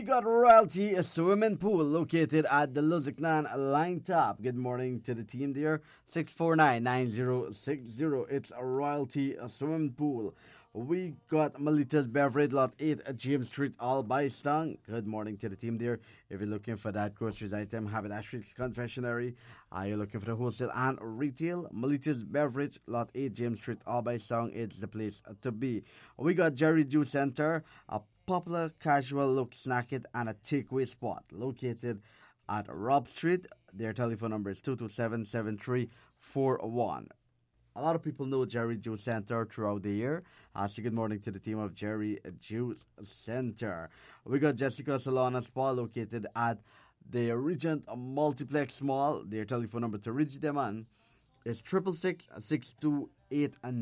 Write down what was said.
got Royalty, a swimming pool located at the Luzignan Line Top. Good morning to the team there. 649-9060. It's a Royalty, a swimming pool. We got Melita's Beverage, Lot 8 at James Street, all by Stang. Good morning to the team there. If you're looking for that groceries item, Habit Street's Confectionery. You're looking for the wholesale and retail. Melita's Beverage, Lot 8, James Street, all by Stang. It's the place to be. We got Jerry Juice Center, a popular casual look snack it and a takeaway spot located at Rob Street. Their telephone number is 227-7341. A lot of people know Jerry Juice Center throughout the year. So good morning to the team of Jerry Juice Center. We got Jessica Salon and Spa located at the Regent Multiplex Mall. Their telephone number to reach them on is 666-628